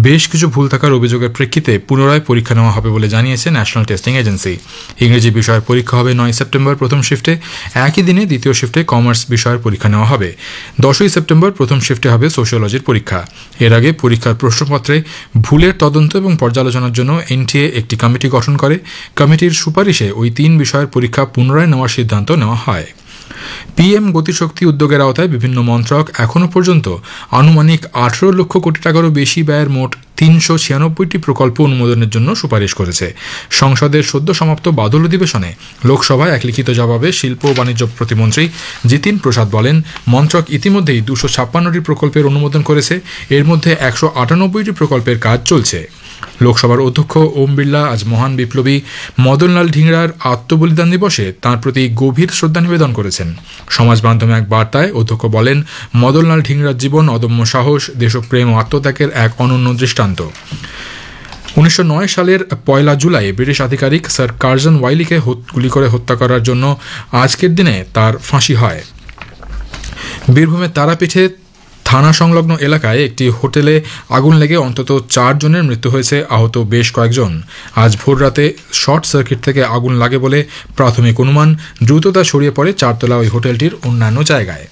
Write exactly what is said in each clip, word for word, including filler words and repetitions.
বেশ কিছু ভুল থাকার অভিযোগের প্রেক্ষিতে পুনরায় পরীক্ষা নেওয়া হবে বলে জানিয়েছে ন্যাশনাল টেস্টিং এজেন্সি। ইংরেজি বিষয়ের পরীক্ষা হবে নয় সেপ্টেম্বর প্রথম শিফটে, একই দিনে দ্বিতীয় শিফটে কমার্স বিষয়ের পরীক্ষা নেওয়া হবে। দশই সেপ্টেম্বর প্রথম শিফটে হবে সোশিওলজির পরীক্ষা। এর আগে পরীক্ষার প্রশ্নপত্রে ভুলের তদন্ত এবং পর্যালোচনার জন্য এনটিএ একটি কমিটি গঠন করে। কমিটির সুপারিশে ওই তিন বিষয়ের পরীক্ষা পুনরায় নেওয়ার সিদ্ধান্ত নেওয়া হয়। পিএম গতিশক্তি উদ্যোগের আওতায় বিভিন্ন মন্ত্রক এখনও পর্যন্ত আনুমানিক আঠারো লক্ষ কোটি টাকারও বেশি ব্যয়ের মোট তিনশো ছিয়ানব্বইটি প্রকল্প অনুমোদনের জন্য সুপারিশ করেছে। সংসদের সদ্য সমাপ্ত বাদল অধিবেশনে লোকসভায় এক লিখিত জবাবে শিল্প ও বাণিজ্য প্রতিমন্ত্রী জিতিন প্রসাদ বলেন, মন্ত্রক ইতিমধ্যেই দুশো ছাপ্পান্নটি প্রকল্পের অনুমোদন করেছে। এর মধ্যে একশো আটানব্বইটি প্রকল্পের কাজ চলছে। লোকসভার অধ্যক্ষ ওম বিড়লা আজ মহান বিপ্লবী মদনলাল ধিংড়ার আত্মবলিদান দিবসে তাঁর প্রতি গভীর শ্রদ্ধা নিবেদন করেছেন। সমাজ মাধ্যমে এক বার্তায় অধ্যক্ষ বলেন, মদনলাল ধিংড়ার জীবন অদম্য সাহস, দেশপ্রেম ও আত্মত্যাগের এক অনন্য দৃষ্টান্ত। উনিশশো নয় সালের পয়লা জুলাই ব্রিটিশ আধিকারিক স্যার কার্জন ওয়াইলিকে গুলি করে হত্যা করার জন্য আজকের দিনে তার ফাঁসি হয়। বীরভূমের তারাপীঠে থানা সংলগ্ন এলাকায় একটি হোটেলে আগুন লেগে অন্তত চার জনের মৃত্যু হয়েছে, আহত বেশ কয়েকজন। আজ ভোররাতে শর্ট সার্কিট থেকে আগুন লাগে বলে প্রাথমিক অনুমান। দ্রুততা ছড়িয়ে পড়ে চারতলা ওই হোটেলটির অন্যান্য জায়গায়।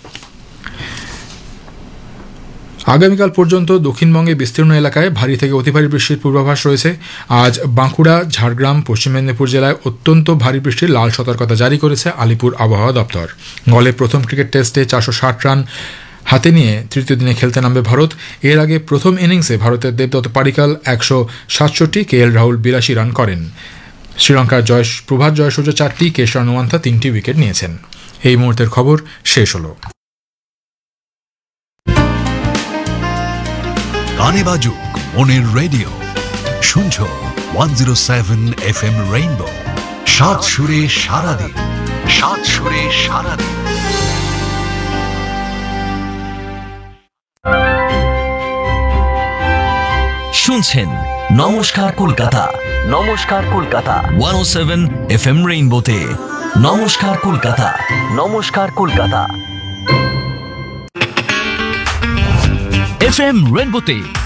আগামীকাল পর্যন্ত দক্ষিণবঙ্গে বিস্তীর্ণ এলাকায় ভারী থেকে অতি ভারী বৃষ্টির পূর্বাভাস রয়েছে। আজ বাঁকুড়া, ঝাড়গ্রাম, পশ্চিম মেদিনীপুর জেলায় অত্যন্ত ভারী বৃষ্টির লাল সতর্কতা জারি করেছে আলিপুর আবহাওয়া দপ্তর। গলে প্রথম ক্রিকেট টেস্টে চারশো ষাট রান হাতে নিয়ে তৃতীয় দিনে খেলতে নামবে ভারত। এর আগে প্রথম ইনিংসে ভারতের দেবদত্ত পাডিক্কাল একশো সাতষট্টি, কে এল রাহুল বিরাশি রান করেন। শ্রীলঙ্কার জয় প্রভাত জয়সূর্য চারটি, কে স্বর্ণওয়ান্থা তিনটি উইকেট নিয়েছেন। এই মুহূর্তের খবর শেষ হলো। গানে বাজুক মনের রেডিও, শুনছো one zero seven F M rainbow. সাত সুরে সারাদিন, সাত সুরে সারাদিন। শুনছেন নমস্কার কলকাতা, নমস্কার কলকাতা ওয়ান ও সেভেন এফ এম রেইনবোতে। নমস্কার কলকাতা, নমস্কার কলকাতা। F M রেইনবোতে